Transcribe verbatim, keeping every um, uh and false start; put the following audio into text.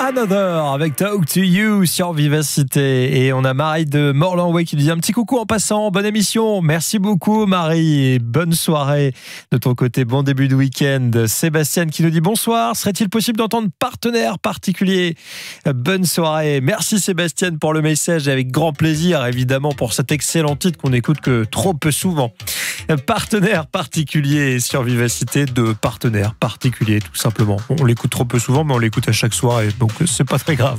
Another avec Talk to You sur Vivacité. Et on a Marie de Morlanway qui nous dit un petit coucou en passant. Bonne émission. Merci beaucoup Marie et bonne soirée. De ton côté, bon début de week-end. Sébastien qui nous dit bonsoir. Serait-il possible d'entendre partenaire particulier? Bonne soirée. Merci Sébastien pour le message et avec grand plaisir évidemment pour cet excellent titre qu'on n'écoute que trop peu souvent. Partenaire particulier sur Vivacité, de partenaire particulier tout simplement. On l'écoute trop peu souvent mais on l'écoute à chaque soir et donc c'est pas très grave.